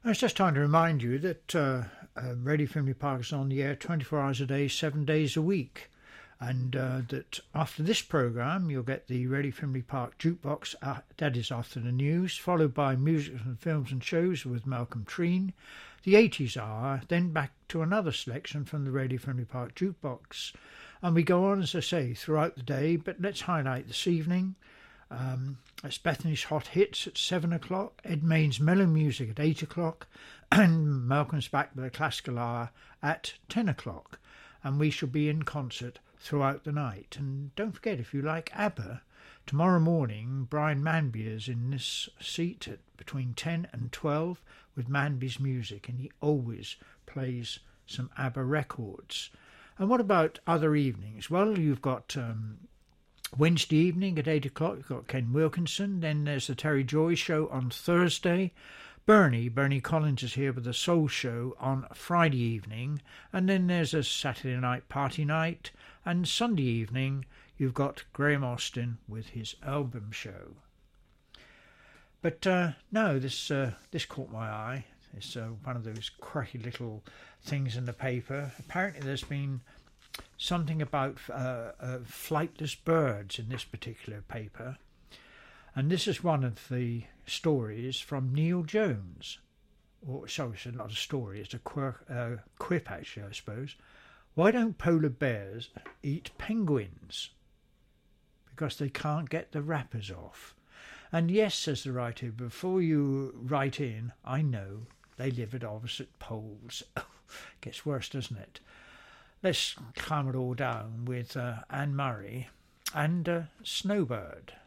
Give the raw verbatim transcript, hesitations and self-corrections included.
It's just time to remind you that uh, uh, Radio Frimley Park is on the air twenty-four hours a day, seven days a week. And uh, that after this programme, you'll get the Radio Frimley Park Jukebox, uh, that is after the news, followed by music and films and shows with Malcolm Treen, the eighties hour, then back to another selection from the Radio Frimley Park Jukebox. And we go on, as I say, throughout the day, but let's highlight this evening. Um, it's Bethany's Hot Hits at seven o'clock, Ed Main's Mellow Music at eight o'clock, and Malcolm's back with a classical hour at ten o'clock. And we shall be in concert throughout the night. And don't forget, if you like ABBA, tomorrow morning Brian Manby is in this seat at between ten and twelve with Manby's music, and he always plays some ABBA records. And what about other evenings? Well, you've got um, Wednesday evening at eight o'clock, you've got Ken Wilkinson. Then there's the Terry Joy Show on Thursday. Bernie, Bernie Collins is here with the Soul Show on Friday evening. And then there's a Saturday night party night. And Sunday evening, you've got Graham Austin with his album show. But uh, no, this uh, this caught my eye. It's uh, one of those quirky little things in the paper. Apparently there's been something about uh, uh, flightless birds in this particular paper. And this is one of the stories from Neil Jones. Or, sorry, it's not a story, it's a quirk, uh, quip actually, I suppose. Why don't polar bears eat penguins? Because they can't get the wrappers off. And yes, says the writer, before you write in, I know they live at opposite poles. Gets worse, doesn't it? Let's calm it all down with uh, Anne Murray and uh, Snowbird.